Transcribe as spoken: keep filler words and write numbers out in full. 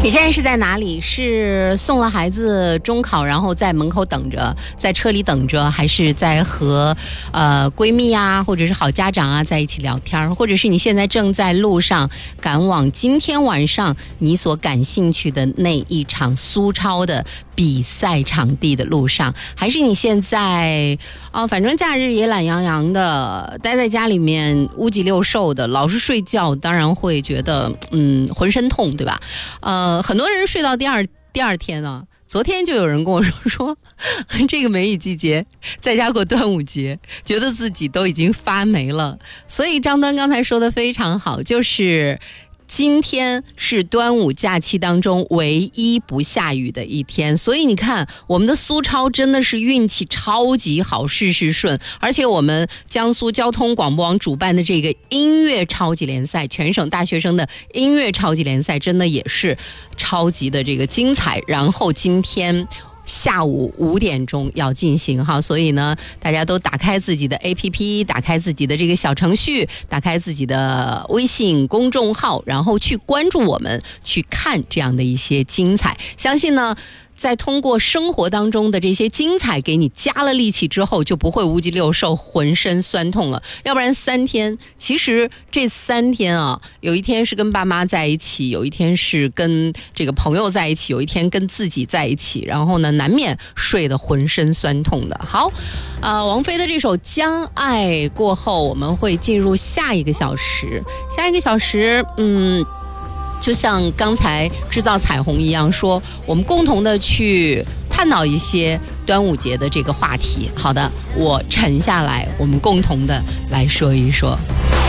你现在是在哪里？是送了孩子中考，然后在门口等着，在车里等着，还是在和呃闺蜜啊，或者是好家长啊在一起聊天，或者是你现在正在路上赶往今天晚上你所感兴趣的那一场苏超的比赛场地的路上，还是你现在啊、呃，反正假日也懒洋洋的待在家里面乌鸡六兽的，老是睡觉，当然会觉得嗯浑身痛，对吧？呃。呃，很多人睡到第二第二天啊，昨天就有人跟我说说，这个梅雨季节在家过端午节，觉得自己都已经发霉了。所以张端刚才说的非常好，就是今天是端午假期当中唯一不下雨的一天，所以你看我们的苏超真的是运气超级好，事事顺。而且我们江苏交通广播网主办的这个音乐超级联赛，全省大学生的音乐超级联赛真的也是超级的这个精彩。然后今天下午五点钟要进行哈，所以呢，大家都打开自己的 A P P， 打开自己的这个小程序，打开自己的微信公众号，然后去关注我们，去看这样的一些精彩。相信呢，在通过生活当中的这些精彩给你加了力气之后，就不会乌鸡六兽浑身酸痛了。要不然三天，其实这三天啊，有一天是跟爸妈在一起，有一天是跟这个朋友在一起，有一天跟自己在一起，然后呢，难免睡得浑身酸痛的。好，呃，王菲的这首《将爱》过后，我们会进入下一个小时。下一个小时，嗯。就像刚才制造彩虹一样，说我们共同的去探讨一些端午节的这个话题。好的，我沉下来，我们共同的来说一说。